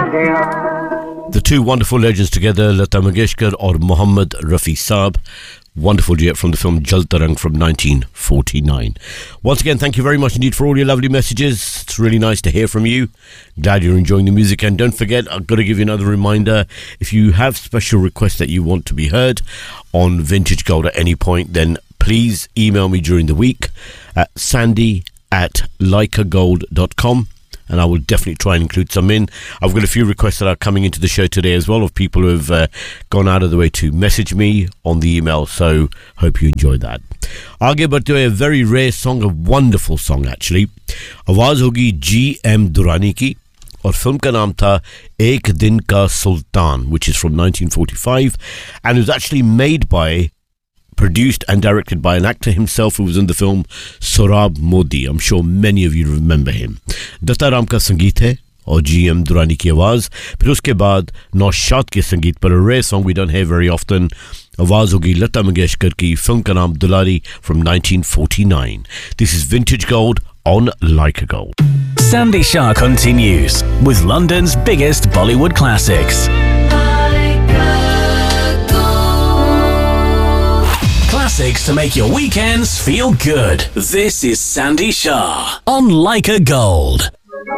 The two wonderful legends together, Lata Mangeshkar or Mohammad Rafi Saab. Wonderful duet from the film Jalta Rang from 1949. Once again, thank you very much indeed for all your lovely messages. It's really nice to hear from you. Glad you're enjoying the music. And don't forget, I've got to give you another reminder. If you have special requests that you want to be heard on Vintage Gold at any point, then please email me during the week at sandy@leicagold.com. And I will definitely try and include some in. I've got a few requests that are coming into the show today as well of people who have gone out of the way to message me on the email. So hope you enjoy that. आगे बढ़ते हुए a very rare song, a wonderful song actually. आवाज होगी G.M. Durrani की और film का नाम था एक दिन का सुल्तान, which is from 1945 and was actually made by, produced and directed by an actor himself who was in the film Sohrab Modi. I'm sure many of you remember him. Datta Ram का संगीत है और G.M. Durrani की आवाज. फिर उसके बाद नौशाद के संगीत पर a rare song we don't hear very often. आवाज होगी लता मंगेशकर की, फिल्म का नाम दुलारी from 1949. This is Vintage Gold on Leica Gold. Sandy Shah continues with London's biggest Bollywood classics. Classics to make your weekends feel good. This is Sandy Shah on Leica Gold.